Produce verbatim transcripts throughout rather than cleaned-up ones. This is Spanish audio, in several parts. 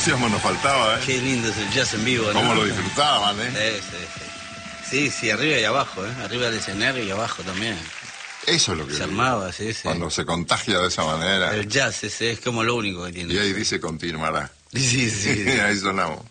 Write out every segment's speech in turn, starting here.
entusiasmo nos faltaba, ¿eh? Qué lindo es el jazz en vivo, ¿no? Cómo lo disfrutaban, ¿eh? Sí, sí, sí. Sí, sí, arriba y abajo, ¿eh? Arriba del escenario y abajo también. Eso es lo que... Se armaba, sí, sí. Cuando se contagia de esa manera. El jazz ese es como lo único que tiene. Y ahí dice continuará. Sí, sí, sí. Ahí sonamos.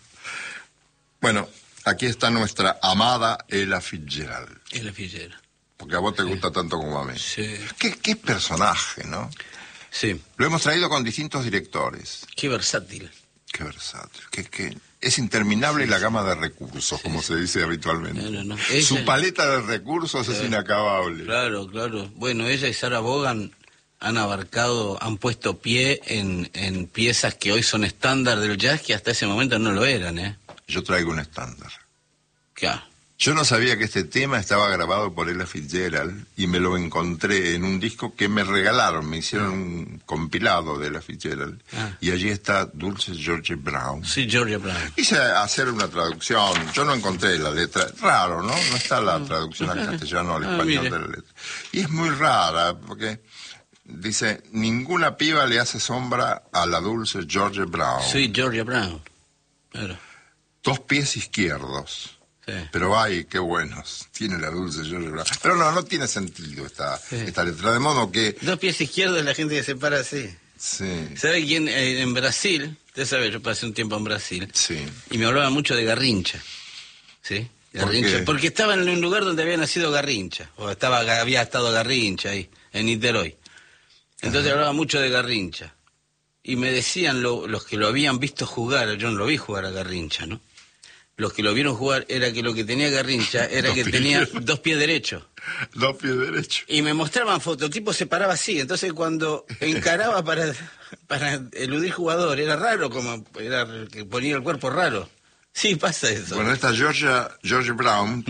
Bueno, aquí está nuestra amada Ella Fitzgerald. Ella Fitzgerald. Porque a vos te Sí. gusta tanto como a mí. Sí. ¿Qué, qué personaje, ¿no? Sí. Lo hemos traído con distintos directores. Qué versátil. Qué versátil. Qué, qué... Es interminable Sí, la sí. gama de recursos, Sí, como sí. se dice habitualmente. No, no, no. Su Ella- paleta de recursos es Sí. inacabable. Claro, claro. Bueno, ella y Sarah Vaughan han abarcado, han puesto pie en, en piezas que hoy son estándar del jazz que hasta ese momento no lo eran, ¿eh? Yo traigo un estándar. Claro. Yo no sabía que este tema estaba grabado por Ella Fitzgerald y me lo encontré en un disco que me regalaron, me hicieron un compilado de Ella Fitzgerald Ah. y allí está Dulce George Brown. Sí, Georgia Brown. Quise hacer una traducción, yo no encontré la letra, raro, ¿no? No está la traducción al castellano, al Ah, español mire. de la letra. Y es muy rara, porque dice, ninguna piba le hace sombra a la Dulce George Brown. Sí, Georgia Brown. Claro. Dos pies izquierdos. Sí. Pero ay, qué buenos, tiene la Dulce George Brown. Pero no, no tiene sentido esta, Sí. esta letra, de modo que... Dos pies izquierdos la gente que se para así. Sí, ¿Sabe quién? Eh, en Brasil, usted sabe, yo pasé un tiempo en Brasil, sí. y me hablaba mucho de Garrincha. ¿Sí? ¿Por Garrincha. qué? Porque estaba en un lugar donde había nacido Garrincha, o estaba, había estado Garrincha ahí, en Niterói. Entonces Ajá. hablaba mucho de Garrincha. Y me decían lo- los que lo habían visto jugar, yo no lo vi jugar a Garrincha, ¿no? Los que lo vieron jugar era que lo que tenía Garrincha era Dos que pies. tenía dos pies derechos. Dos pies derechos. Y me mostraban fotos, el tipo se paraba así, entonces cuando encaraba para, para eludir jugador, era raro, como era que ponía el cuerpo raro. Sí, pasa eso. Bueno, esta Georgia, George Brown